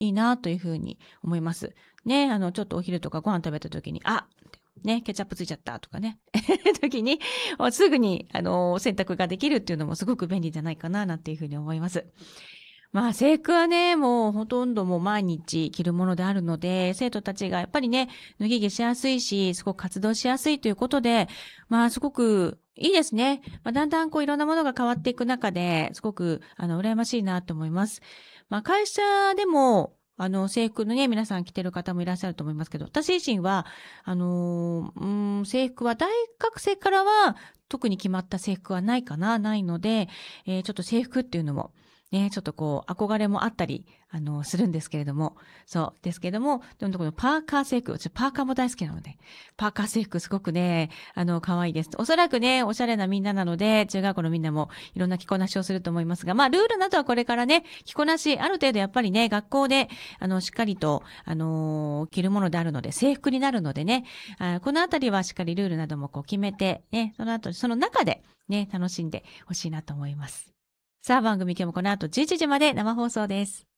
いいなというふうに思います。ね、ちょっとお昼とかご飯食べた時に、ね、ケチャップついちゃったとかね。時に、すぐに、洗濯ができるっていうのもすごく便利じゃないかな、なんていうふうに思います。制服はね、もうほとんどもう毎日着るものであるので、生徒たちがやっぱりね、脱ぎ着しやすいし、すごく活動しやすいということで、すごくいいですね。だんだんこういろんなものが変わっていく中で、すごく、羨ましいなと思います。会社でも、制服のね、皆さん着てる方もいらっしゃると思いますけど、私自身は、制服は大学生からは特に決まった制服はないかな、ないので、ちょっと制服っていうのも、ね、ちょっとこう、憧れもあったり、するんですけれども、そう、ですけれども、でもこのパーカー制服、私パーカーも大好きなので、パーカー制服すごくね、可愛いです。おそらくね、おしゃれなみんななので、中学校のみんなもいろんな着こなしをすると思いますが、ルールなどはこれからね、着こなし、ある程度やっぱりね、学校で、しっかりと、着るものであるので、制服になるのでね、このあたりはしっかりルールなどもこう決めて、ね、その後、その中でね、楽しんでほしいなと思います。さあ、番組今日もこの後11時まで生放送です。